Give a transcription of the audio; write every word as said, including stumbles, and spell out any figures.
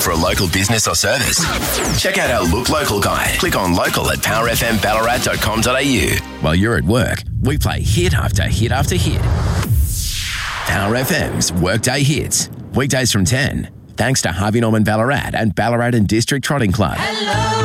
for a local business or service? Check out our Look Local guide. Click on local at power f m ballarat dot com dot a u. While you're at work, we play hit after hit after hit. Power F M's Workday Hits. Weekdays from ten. Thanks to Harvey Norman Ballarat and Ballarat and District Trotting Club. Hello.